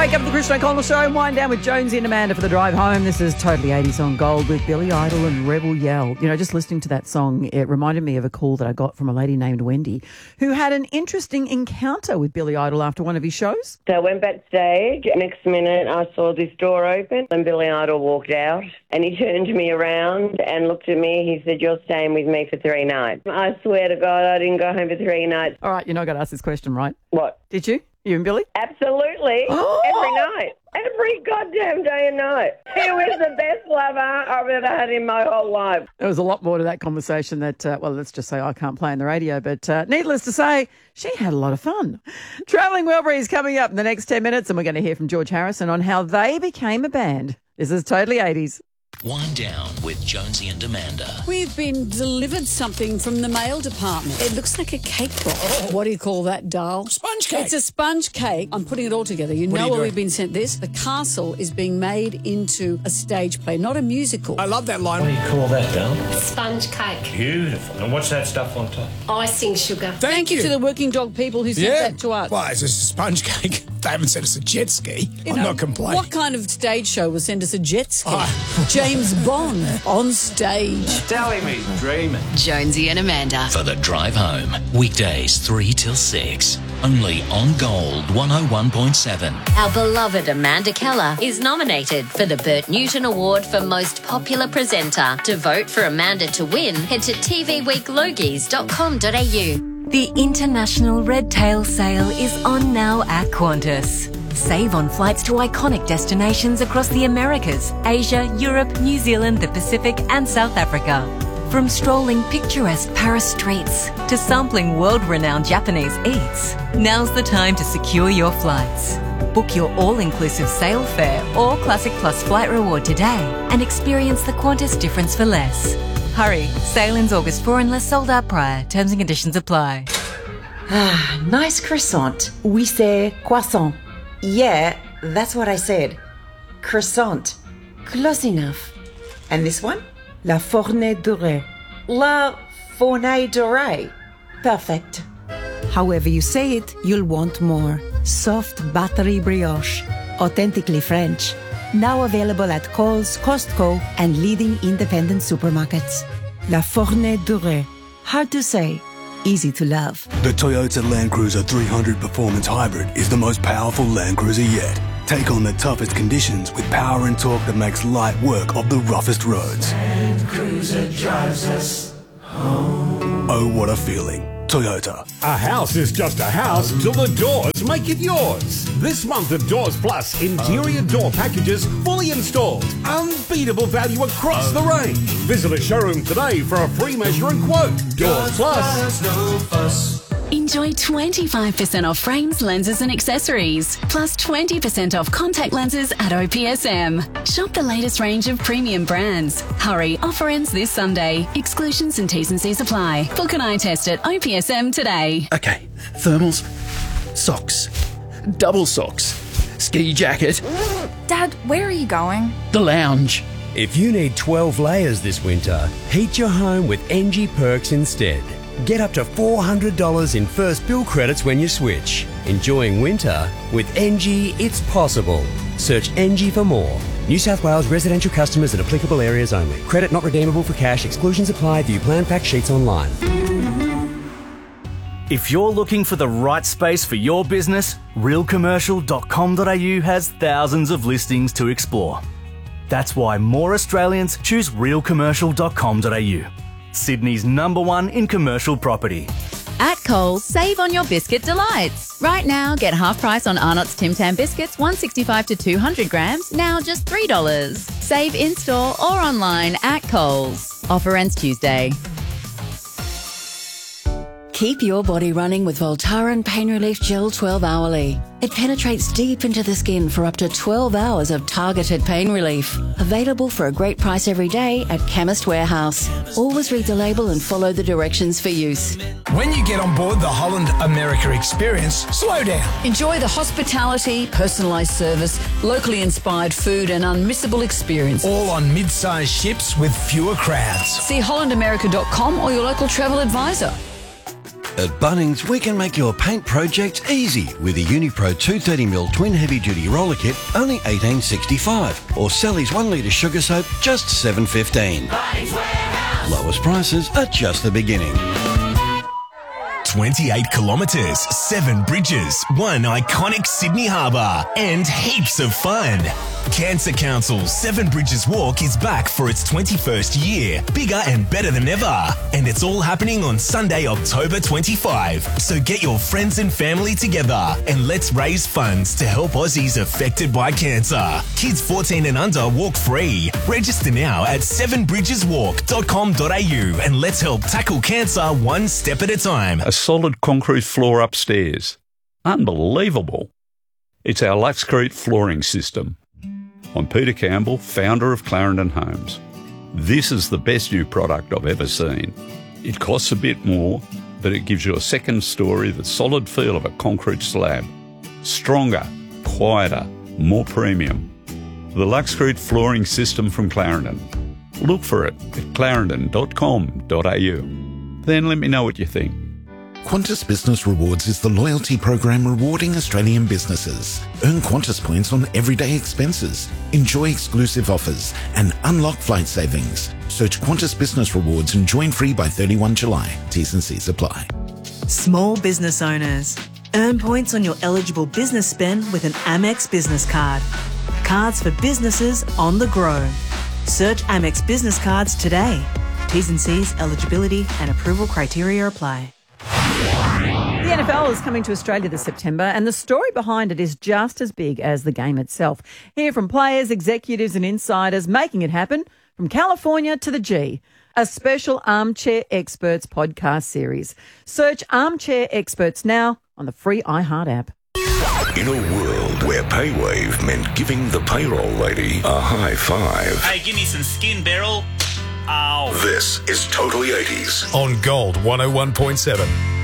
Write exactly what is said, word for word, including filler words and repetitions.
wake up at the Christian O'Connell Show and wind down with Jonesy and Amanda for the drive home. This is Totally eighties on Gold with Billy Idol and Rebel Yell. You know, just listening to that song, it reminded me of a call that I got from a lady named Wendy who had an interesting encounter with Billy Idol after one of his shows. So I went backstage. Next minute, I saw this door open and Billy Idol walked out and he turned me around and looked at me. He said, "You're staying with me for three nights." I swear to God, I didn't go home for three nights. All right, you're not going to ask this question, right? What? Did you? You and Billy? Absolutely. Oh! Every night. Every goddamn day and night. He was the best lover I've ever had in my whole life. There was a lot more to that conversation that, uh, well, let's just say I can't play on the radio, but uh, needless to say, she had a lot of fun. Travelling Wilbury is coming up in the next ten minutes and we're going to hear from George Harrison on how they became a band. This is Totally eighties. Wind down with Jonesy and Amanda. We've been delivered something from the mail department. It looks like a cake box. Oh. What do you call that, doll? Sponge cake. It's a sponge cake. I'm putting it all together. You What know are you where doing? we've been sent this? The castle is being made into a stage play, not a musical. I love that line. What do you call that, Dale? Sponge cake. Beautiful. And what's that stuff on top? Icing sugar. Thank, Thank you to the working dog people who sent yeah. that to us. Well, it's just a sponge cake. They haven't sent us a jet ski. You I'm know, not complaining. What kind of stage show will send us a jet ski? Oh. James Bond on stage. Telling me, dreaming. Jonesy and Amanda. For the drive home. Weekdays three till six. Only on Gold one oh one point seven. Our beloved Amanda Keller is nominated for the Bert Newton Award for Most Popular Presenter. To vote for Amanda to win, head to t v week logies dot com dot a u. The International Red Tail Sale is on now at Qantas. Save on flights to iconic destinations across the Americas, Asia, Europe, New Zealand, the Pacific and South Africa. From strolling picturesque Paris streets to sampling world-renowned Japanese eats, now's the time to secure your flights. Book your all-inclusive sale fare or Classic Plus flight reward today and experience the Qantas difference for less. Hurry, sale ends August fourth unless sold out prior. Terms and conditions apply. Ah, nice croissant. We say croissant. Yeah, that's what I said. Croissant. Close enough. And this one? La fournée dorée. La fournée dorée. Perfect. However you say it, you'll want more. Soft buttery brioche. Authentically French. Now available at Coles, Costco, and leading independent supermarkets. La fournée dorée. Hard to say, easy to love. The Toyota Land Cruiser three hundred Performance Hybrid is the most powerful Land Cruiser yet. Take on the toughest conditions with power and torque that makes light work of the roughest roads. Land Cruiser drives us home. Oh, what a feeling. Toyota. A house is just a house till the doors make it yours. This month of Doors Plus, interior door packages fully installed. Unbeatable value across the range. Visit a showroom today for a free measure and quote. Doors Plus. No fuss. Enjoy twenty-five percent off frames, lenses and accessories, plus twenty percent off contact lenses at O P S M. Shop the latest range of premium brands. Hurry, offer ends this Sunday. Exclusions and T's and C's apply. Book an eye test at O P S M today. Okay, thermals, socks, double socks, ski jacket. Dad, where are you going? The lounge. If you need twelve layers this winter, heat your home with N G Perks instead. Get up to four hundred dollars in first bill credits when you switch. Enjoying winter? With N G, it's possible. Search N G for more. New South Wales residential customers in applicable areas only. Credit not redeemable for cash. Exclusions apply. View plan fact sheets online. If you're looking for the right space for your business, real commercial dot com dot a u has thousands of listings to explore. That's why more Australians choose real commercial dot com dot a u. Sydney's number one in commercial property. At Coles, save on your biscuit delights. Right now, get half price on Arnott's Tim Tam biscuits, one sixty-five to two hundred grams, now just three dollars. Save in-store or online at Coles. Offer ends Tuesday. Keep your body running with Voltaren Pain Relief Gel twelve hourly. It penetrates deep into the skin for up to twelve hours of targeted pain relief. Available for a great price every day at Chemist Warehouse. Always read the label and follow the directions for use. When you get on board the Holland America experience, slow down. Enjoy the hospitality, personalised service, locally inspired food and unmissable experience. All on mid-sized ships with fewer crowds. See holland america dot com or your local travel advisor. At Bunnings, we can make your paint projects easy with a Unipro two thirty millimeter twin heavy-duty roller kit, only eighteen dollars sixty-five, or Sally's one litre sugar soap, just seven dollars fifteen. Lowest prices are just the beginning. twenty-eight kilometres, seven bridges, one iconic Sydney Harbour, and heaps of fun. Cancer Council's Seven Bridges Walk is back for its twenty-first year, bigger and better than ever. And it's all happening on Sunday, October twenty-fifth. So get your friends and family together and let's raise funds to help Aussies affected by cancer. Kids fourteen and under walk free. Register now at seven bridges walk dot com dot a u and let's help tackle cancer one step at a time. A solid concrete floor upstairs. Unbelievable. It's our Luxcrete flooring system. I'm Peter Campbell, founder of Clarendon Homes. This is the best new product I've ever seen. It costs a bit more, but it gives you a second story, the solid feel of a concrete slab. Stronger, quieter, more premium. The Luxcrete flooring system from Clarendon. Look for it at clarendon dot com dot a u. Then let me know what you think. Qantas Business Rewards is the loyalty program rewarding Australian businesses. Earn Qantas points on everyday expenses, enjoy exclusive offers, and unlock flight savings. Search Qantas Business Rewards and join free by thirty-first of July. T's and C's apply. Small business owners. Earn points on your eligible business spend with an Amex business card. Cards for businesses on the grow. Search Amex Business Cards today. T's and C's, eligibility and approval criteria apply. The N F L is coming to Australia this September, and the story behind it is just as big as the game itself. Hear from players, executives and insiders making it happen from California to the G. A special Armchair Experts podcast series. Search Armchair Experts now on the free iHeart app. In a world where PayWave meant giving the payroll lady a high five. Hey, give me some skin, Beryl. Ow. This is Totally eighties. On Gold one oh one point seven.